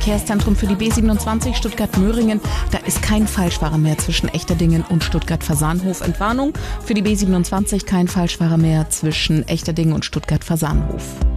Verkehrszentrum für die B27 Stuttgart-Möhringen. Da ist kein Falschfahrer mehr zwischen Echterdingen und Stuttgart-Fasanhof. Entwarnung für die B27 kein Falschfahrer mehr zwischen Echterdingen und Stuttgart-Fasanhof.